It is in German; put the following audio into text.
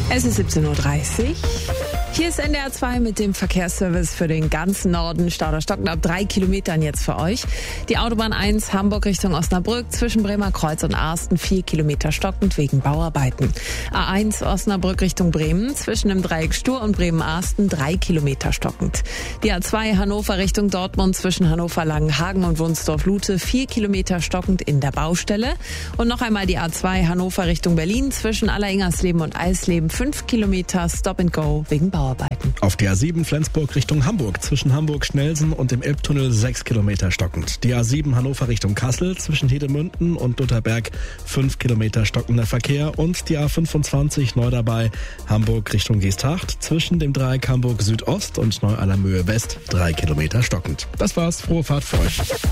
Es ist 17:30 Uhr. Hier ist NDR 2 mit dem Verkehrsservice für den ganzen Norden. Stauder stockend ab 3 Kilometern jetzt für euch. Die Autobahn 1 Hamburg Richtung Osnabrück zwischen Bremer Kreuz und Arsten 4 Kilometer stockend wegen Bauarbeiten. A1 Osnabrück Richtung Bremen zwischen dem Dreieck Stur und Bremen-Arsten 3 Kilometer stockend. Die A2 Hannover Richtung Dortmund zwischen Hannover-Langenhagen und Wunsdorf-Lute 4 Kilometer stockend in der Baustelle. Und noch einmal die A2 Hannover Richtung Berlin zwischen Aller-Ingersleben und Eisleben 5 Kilometer Stop and Go wegen Bauarbeiten. Auf der A7 Flensburg Richtung Hamburg zwischen Hamburg-Schnelsen und dem Elbtunnel 6 Kilometer stockend. Die A7 Hannover Richtung Kassel zwischen Hedemünden und Lutherberg 5 Kilometer stockender Verkehr und die A25 neu dabei Hamburg Richtung Geesthacht zwischen dem Dreieck Hamburg Südost und Neu-Allermöhe West 3 Kilometer stockend. Das war's, frohe Fahrt für euch.